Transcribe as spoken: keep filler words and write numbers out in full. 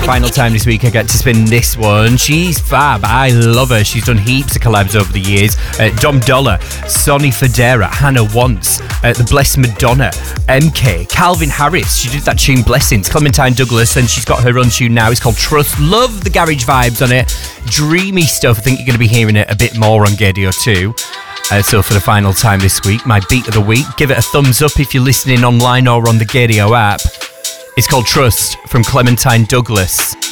Final time this week I get to spin this one. She's fab. I love her. She's done heaps of collabs over the years. Uh, Dom Dollar, Sonny Fodera, Hannah Wants, uh, The Blessed Madonna, M K, Calvin Harris. She did that tune Blessings. Clementine Douglas, and she's got her own tune now. It's called Trust. Love the garage vibes on it. Dreamy stuff. I think you're going to be hearing it a bit more on Gadio too. Uh, so for the final time this week, my beat of the week, give it a thumbs up if you're listening online or on the Gadio app. It's called Trust from Clementine Douglas.